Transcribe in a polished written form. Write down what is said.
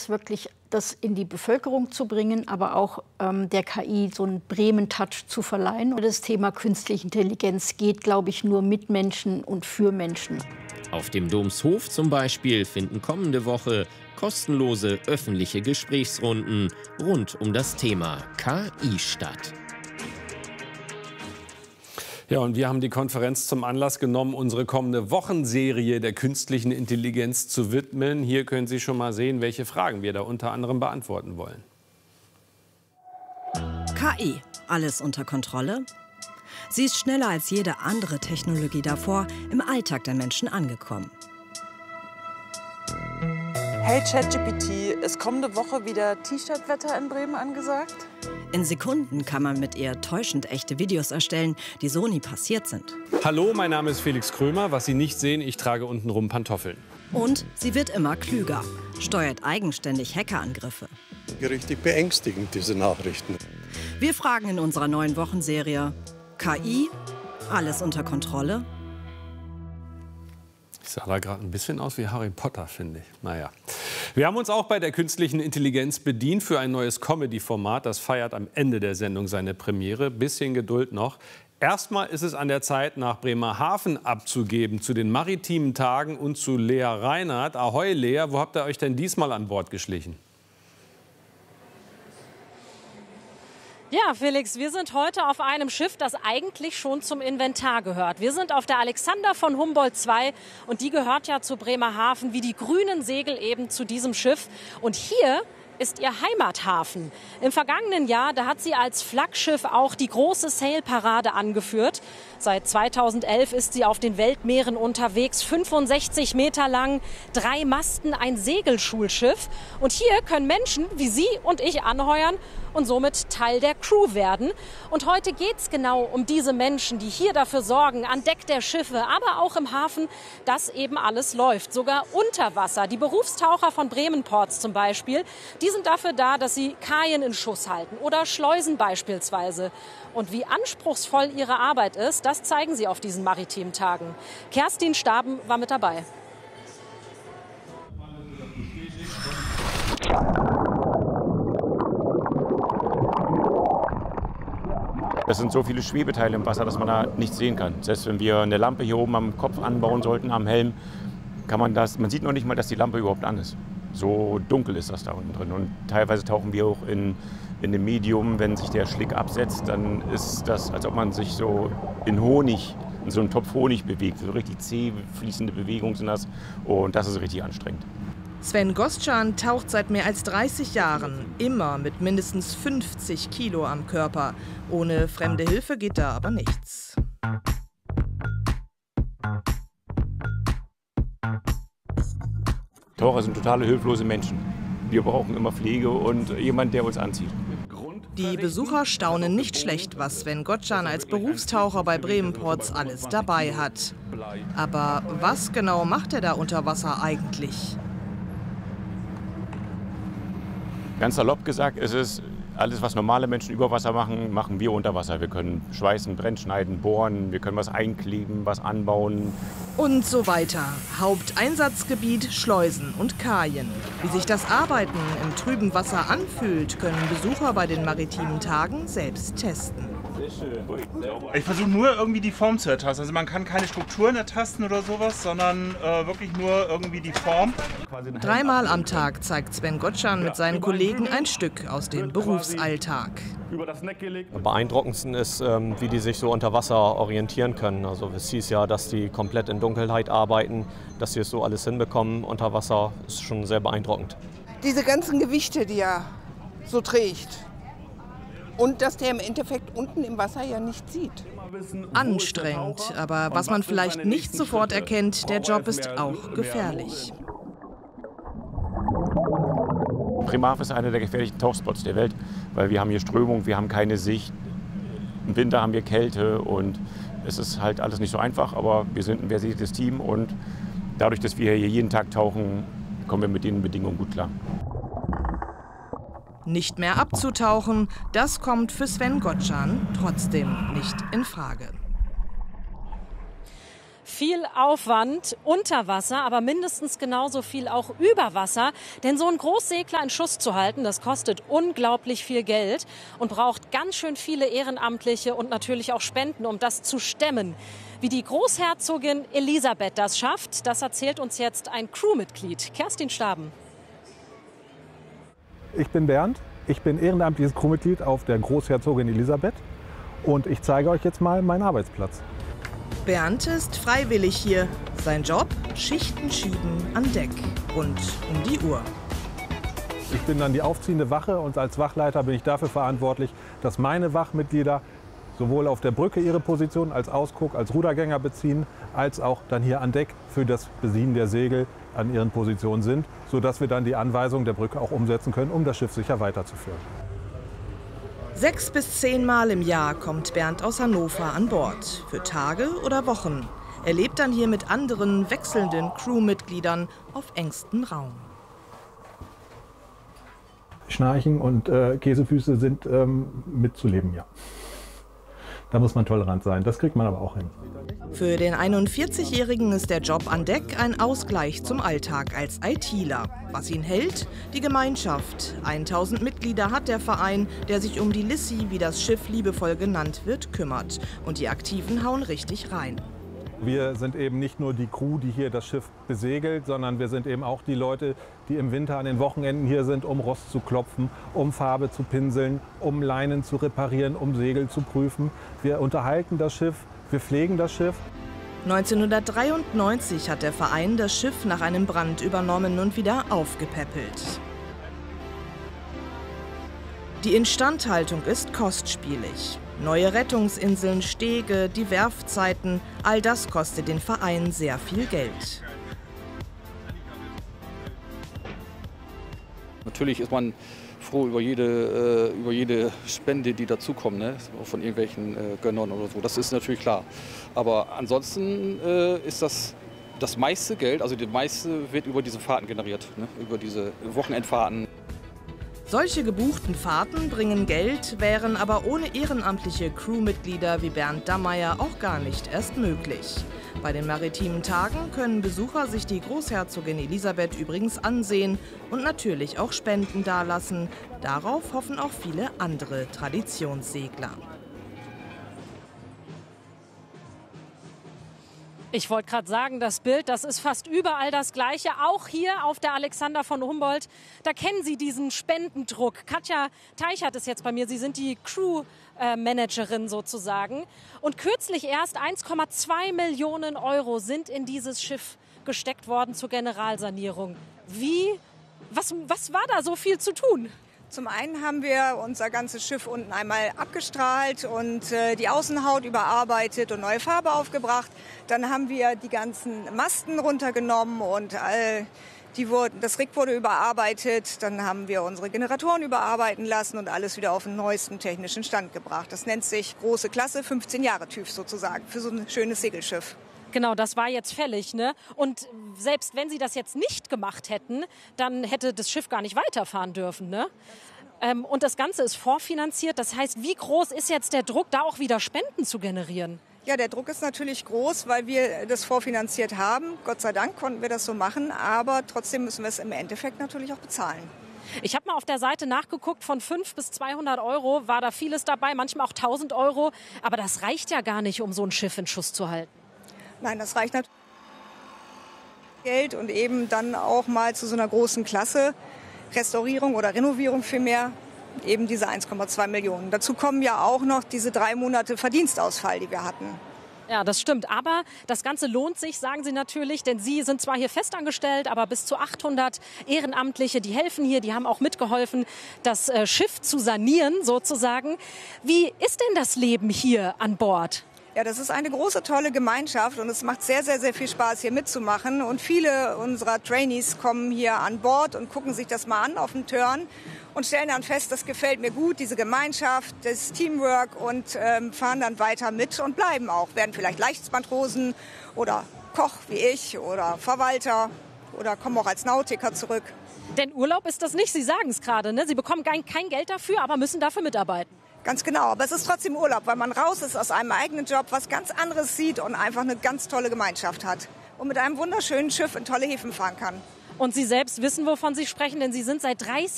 ist wirklich, das in die Bevölkerung zu bringen, aber auch der KI so einen Bremen-Touch zu verleihen. Und das Thema künstliche Intelligenz geht, glaube ich, nur mit Menschen und für Menschen. Auf dem Domshof zum Beispiel finden kommende Woche kostenlose öffentliche Gesprächsrunden rund um das Thema KI statt. Ja, und wir haben die Konferenz zum Anlass genommen, unsere kommende Wochenserie der künstlichen Intelligenz zu widmen. Hier können Sie schon mal sehen, welche Fragen wir da unter anderem beantworten wollen. KI, alles unter Kontrolle? Sie ist schneller als jede andere Technologie davor im Alltag der Menschen angekommen. Hey ChatGPT, ist kommende Woche wieder T-Shirt-Wetter in Bremen angesagt? In Sekunden kann man mit ihr täuschend echte Videos erstellen, die so nie passiert sind. Hallo, mein Name ist Felix Krömer. Was Sie nicht sehen, ich trage untenrum Pantoffeln. Und sie wird immer klüger, steuert eigenständig Hackerangriffe. Richtig beängstigend, diese Nachrichten. Wir fragen in unserer neuen Wochenserie: KI, alles unter Kontrolle? Ich sah da gerade ein bisschen aus wie Harry Potter, finde ich. Naja. Wir haben uns auch bei der künstlichen Intelligenz bedient für ein neues Comedy-Format. Das feiert am Ende der Sendung seine Premiere. Bisschen Geduld noch. Erstmal ist es an der Zeit, nach Bremerhaven abzugeben, zu den maritimen Tagen und zu Lea Reinhardt. Ahoi, Lea, wo habt ihr euch denn diesmal an Bord geschlichen? Ja, Felix, wir sind heute auf einem Schiff, das eigentlich schon zum Inventar gehört. Wir sind auf der Alexander von Humboldt II und die gehört ja zu Bremerhaven, wie die grünen Segel eben zu diesem Schiff. Und hier ist ihr Heimathafen. Im vergangenen Jahr, da hat sie als Flaggschiff auch die große Sail-Parade angeführt. Seit 2011 ist sie auf den Weltmeeren unterwegs, 65 Meter lang, 3 Masten, ein Segelschulschiff. Und hier können Menschen wie Sie und ich anheuern und somit Teil der Crew werden. Und heute geht es genau um diese Menschen, die hier dafür sorgen, an Deck der Schiffe, aber auch im Hafen, dass eben alles läuft, sogar unter Wasser. Die Berufstaucher von Bremen Ports zum Beispiel, die sind dafür da, dass sie Kajen in Schuss halten oder Schleusen beispielsweise. Und wie anspruchsvoll ihre Arbeit ist, das zeigen sie auf diesen maritimen Tagen. Kerstin Staben war mit dabei. Es sind so viele Schwebeteile im Wasser, dass man da nichts sehen kann. Selbst wenn wir eine Lampe hier oben am Kopf anbauen sollten, am Helm, kann man sieht noch nicht mal, dass die Lampe überhaupt an ist. So dunkel ist das da unten drin. Und teilweise tauchen wir auch in dem Medium, wenn sich der Schlick absetzt, dann ist das, als ob man sich so in Honig, in so einem Topf Honig bewegt. So richtig zäh fließende Bewegungen sind das. Und das ist richtig anstrengend. Sven Gostschan taucht seit mehr als 30 Jahren, immer mit mindestens 50 Kilo am Körper. Ohne fremde Hilfe geht da aber nichts. Taucher sind totale hilflose Menschen. Wir brauchen immer Pflege und jemand, der uns anzieht. Die Besucher staunen nicht schlecht, was Sven Gostschan als Berufstaucher bei Bremen Ports alles dabei hat. Aber was genau macht er da unter Wasser eigentlich? Ganz salopp gesagt, ist es alles, was normale Menschen über Wasser machen, machen wir unter Wasser. Wir können schweißen, brennschneiden, bohren, wir können was einkleben, was anbauen. Und so weiter. Haupteinsatzgebiet Schleusen und Kajen. Wie sich das Arbeiten im trüben Wasser anfühlt, können Besucher bei den maritimen Tagen selbst testen. Ich versuche nur irgendwie die Form zu ertasten. Also man kann keine Strukturen ertasten oder sowas, sondern wirklich nur irgendwie die Form. 3-mal am Tag zeigt Sven Gostschan mit seinen Kollegen ein Stück aus dem Berufsalltag. Am beeindruckendsten ist, wie die sich so unter Wasser orientieren können. Also es hieß ja, dass die komplett in Dunkelheit arbeiten, dass sie es so alles hinbekommen unter Wasser, ist schon sehr beeindruckend. Diese ganzen Gewichte, die er so trägt. Und dass der im Endeffekt unten im Wasser ja nichts sieht. Anstrengend, aber was man vielleicht nicht sofort erkennt, der Job ist auch gefährlich. Bremerhaven ist einer der gefährlichsten Tauchspots der Welt, weil wir haben hier Strömung, wir haben keine Sicht. Im Winter haben wir Kälte und es ist halt alles nicht so einfach, aber wir sind ein versiertes Team und dadurch, dass wir hier jeden Tag tauchen, kommen wir mit den Bedingungen gut klar. Nicht mehr abzutauchen, das kommt für Sven Gostschan trotzdem nicht in Frage. Viel Aufwand unter Wasser, aber mindestens genauso viel auch über Wasser. Denn so einen Großsegler in Schuss zu halten, das kostet unglaublich viel Geld und braucht ganz schön viele Ehrenamtliche und natürlich auch Spenden, um das zu stemmen. Wie die Großherzogin Elisabeth das schafft, das erzählt uns jetzt ein Crewmitglied, Kerstin Staben. Ich bin Bernd, ich bin ehrenamtliches Crewmitglied auf der Großherzogin Elisabeth und ich zeige euch jetzt mal meinen Arbeitsplatz. Bernd ist freiwillig hier. Sein Job? Schichten schieben an Deck. Rund um die Uhr. Ich bin dann die aufziehende Wache und als Wachleiter bin ich dafür verantwortlich, dass meine Wachmitglieder sowohl auf der Brücke ihre Position als Ausguck, als Rudergänger beziehen, als auch dann hier an Deck für das Besienen der Segel an ihren Positionen sind, sodass wir dann die Anweisung der Brücke auch umsetzen können, um das Schiff sicher weiterzuführen. 6 bis 10 Mal im Jahr kommt Bernd aus Hannover an Bord. Für Tage oder Wochen. Er lebt dann hier mit anderen wechselnden Crewmitgliedern auf engstem Raum. Schnarchen und Käsefüße sind mitzuleben, ja. Da muss man tolerant sein, das kriegt man aber auch hin. Für den 41-Jährigen ist der Job an Deck ein Ausgleich zum Alltag als ITler. Was ihn hält? Die Gemeinschaft. 1000 Mitglieder hat der Verein, der sich um die Lissi, wie das Schiff liebevoll genannt wird, kümmert. Und die Aktiven hauen richtig rein. Wir sind eben nicht nur die Crew, die hier das Schiff besegelt, sondern wir sind eben auch die Leute, die im Winter an den Wochenenden hier sind, um Rost zu klopfen, um Farbe zu pinseln, um Leinen zu reparieren, um Segel zu prüfen. Wir unterhalten das Schiff, wir pflegen das Schiff. 1993 hat der Verein das Schiff nach einem Brand übernommen und wieder aufgepäppelt. Die Instandhaltung ist kostspielig. Neue Rettungsinseln, Stege, die Werfzeiten, all das kostet den Verein sehr viel Geld. Natürlich ist man froh über jede Spende, die dazukommt, ne? Von irgendwelchen Gönnern oder so. Das ist natürlich klar. Aber ansonsten ist das meiste Geld, also das meiste wird über diese Fahrten generiert, ne? Über diese Wochenendfahrten. Solche gebuchten Fahrten bringen Geld, wären aber ohne ehrenamtliche Crewmitglieder wie Bernd Dammeyer auch gar nicht erst möglich. Bei den maritimen Tagen können Besucher sich die Großherzogin Elisabeth übrigens ansehen und natürlich auch Spenden dalassen. Darauf hoffen auch viele andere Traditionssegler. Ich wollte gerade sagen, das Bild, das ist fast überall das Gleiche. Auch hier auf der Alexander von Humboldt, da kennen Sie diesen Spendendruck. Katja Teichert ist jetzt bei mir. Sie sind die Crew-Managerin sozusagen. Und kürzlich erst 1,2 Millionen Euro sind in dieses Schiff gesteckt worden zur Generalsanierung. Was war da so viel zu tun? Zum einen haben wir unser ganzes Schiff unten einmal abgestrahlt und die Außenhaut überarbeitet und neue Farbe aufgebracht. Dann haben wir die ganzen Masten runtergenommen und das Rig wurde überarbeitet. Dann haben wir unsere Generatoren überarbeiten lassen und alles wieder auf den neuesten technischen Stand gebracht. Das nennt sich große Klasse, 15 Jahre TÜV sozusagen, für so ein schönes Segelschiff. Genau, das war jetzt fällig, ne? Und selbst wenn Sie das jetzt nicht gemacht hätten, dann hätte das Schiff gar nicht weiterfahren dürfen, ne? Und das Ganze ist vorfinanziert. Das heißt, wie groß ist jetzt der Druck, da auch wieder Spenden zu generieren? Ja, der Druck ist natürlich groß, weil wir das vorfinanziert haben. Gott sei Dank konnten wir das so machen, aber trotzdem müssen wir es im Endeffekt natürlich auch bezahlen. Ich habe mal auf der Seite nachgeguckt, von 500 bis 200 Euro war da vieles dabei, manchmal auch 1000 Euro. Aber das reicht ja gar nicht, um so ein Schiff in Schuss zu halten. Nein, das reicht natürlich Geld und eben dann auch mal zu so einer großen Klasse, Restaurierung oder Renovierung vielmehr, eben diese 1,2 Millionen. Dazu kommen ja auch noch diese 3 Monate Verdienstausfall, die wir hatten. Ja, das stimmt. Aber das Ganze lohnt sich, sagen Sie natürlich, denn Sie sind zwar hier festangestellt, aber bis zu 800 Ehrenamtliche, die helfen hier, die haben auch mitgeholfen, das Schiff zu sanieren sozusagen. Wie ist denn das Leben hier an Bord? Ja, das ist eine große, tolle Gemeinschaft und es macht sehr, sehr, sehr viel Spaß, hier mitzumachen. Und viele unserer Trainees kommen hier an Bord und gucken sich das mal an auf dem Turn und stellen dann fest, das gefällt mir gut, diese Gemeinschaft, das Teamwork und fahren dann weiter mit und bleiben auch. Werden vielleicht Leichtmatrosen oder Koch wie ich oder Verwalter oder kommen auch als Nautiker zurück. Denn Urlaub ist das nicht, Sie sagen es gerade, ne? Sie bekommen kein Geld dafür, aber müssen dafür mitarbeiten. Ganz genau, aber es ist trotzdem Urlaub, weil man raus ist aus einem eigenen Job, was ganz anderes sieht und einfach eine ganz tolle Gemeinschaft hat. Und mit einem wunderschönen Schiff in tolle Häfen fahren kann. Und Sie selbst wissen, wovon Sie sprechen, denn Sie sind seit 30